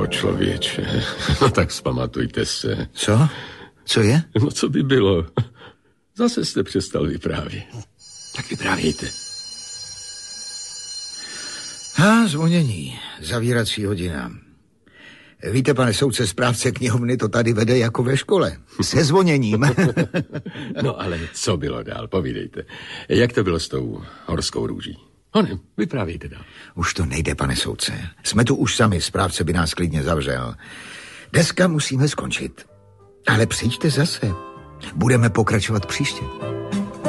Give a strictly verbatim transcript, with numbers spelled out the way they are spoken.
člověče. No tak vzpamatujte se. Co? Co je? No co by bylo? Zase jste přestal vyprávět. Tak vyprávějte. A zvonění. Zavírací hodina. Víte, pane soudce, správce knihovny to tady vede jako ve škole. Se zvoněním. No ale co bylo dál? Povídejte. Jak to bylo s tou horskou růží? Honem, vyprávějte dál. Už to nejde, pane soudce. Jsme tu už sami, správce by nás klidně zavřel. Dneska musíme skončit. Ale přijďte zase. Budeme pokračovat příště.